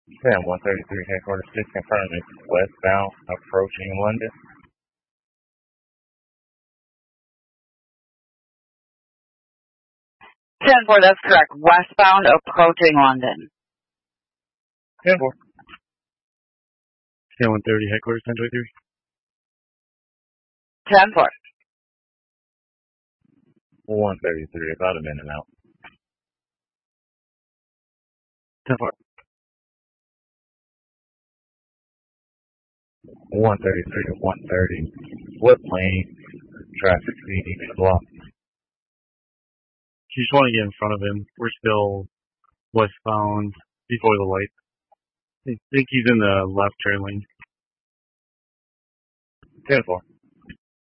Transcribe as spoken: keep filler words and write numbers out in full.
ten one thirty-three, headquarters six, confirming westbound approaching London. ten four, that's correct. Westbound approaching London. ten four. ten one thirty, headquarters ten twenty-three. ten four. one thirty-three, about a minute out. ten four. one thirty-three to one thirty. What lane? Traffic speeding is blocked. You just want to get in front of him. We're still westbound before the light. I think he's in the left turn lane. ten four.